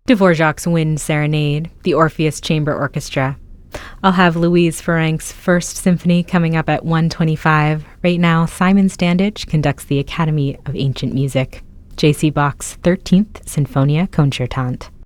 Dvorak's Wind Serenade, the Orpheus Chamber Orchestra. I'll have Louise Ferenc's First Symphony coming up at 1:25. Right now, Simon Standage conducts the Academy of Ancient Music. J.C. Bach's 13th Sinfonia Concertante.